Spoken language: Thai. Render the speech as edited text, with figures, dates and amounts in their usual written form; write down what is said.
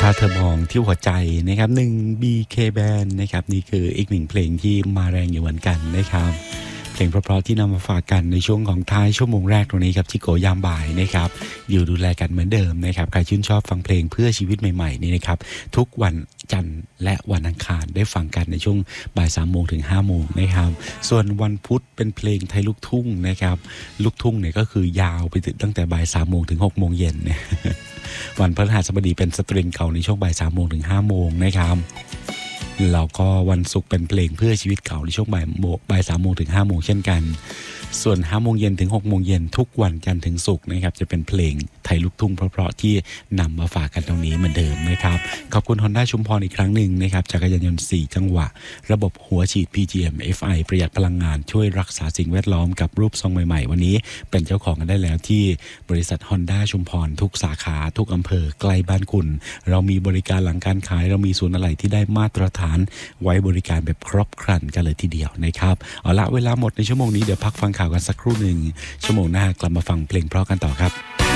ถ้าเธอมองที่หัวใจนะครับ1 BK Band นะครับนี่คืออีกหนึ่งเพลงที่มาแรงอยู่เหมือนกันนะครับเพลงเพราะๆที่นำมาฝากกันในช่วงของท้ายชั่วโมงแรกตรงนี้ครับที่โกยามบ่ายนะครับอยู่ดูแลกันเหมือนเดิมนะครับใครชื่นชอบฟังเพลงเพื่อชีวิตใหม่ๆนี่นะครับทุกวันจันทร์และวันอังคารได้ฟังกันในช่วงบ่าย3 โมงถึง5 โมงนะครับส่วนวันพุธเป็นเพลงไทยลูกทุ่งนะครับลูกทุ่งเนี่ยก็คือยาวไปตั้งแต่บ่าย3 โมงถึง6 โมงเย็นเนี่ยวันพฤหัสบดีเป็นสตริงเก่าในช่วงบ่าย3 โมงถึง5 โมงนะครับแล้วก็วันศุกร์เป็นเพลงเพื่อชีวิตเก่าในช่วงบ่าย3 โมงถึง5 โมงเช่นกันส่วน5 โมงเย็นถึง6 โมงเย็นทุกวันจันทร์ถึงศุกร์นะครับจะเป็นเพลงไทยลูกทุ่งเพราะๆที่นำมาฝากกันตรงนี้เหมือนเดิมนะครับขอบคุณ Honda ชุมพรอีกครั้งหนึ่งนะครับจักรยานยนต์4 จังหวะระบบหัวฉีด PGM FI ประหยัดพลังงานช่วยรักษาสิ่งแวดล้อมกับรูปทรงใหม่ๆวันนี้เป็นเจ้าของกันได้แล้วที่บริษัท Honda ชุมพรทุกสาขาทุกอำเภอใกล้บ้านคุณเรามีบริการหลังการขายเรามีศูนย์อะไหล่ที่ได้มาตรฐานไว้บริการแบบครบครันกันเลยทีเดียวนะครับเอาละเวลาหมดในชั่วโมงนี้เดี๋ยวพักฟังข่าวกันสักครู่หนึ่งชั่วโมงหน้ากลับมาฟังเพลงเพราะกันต่อครับ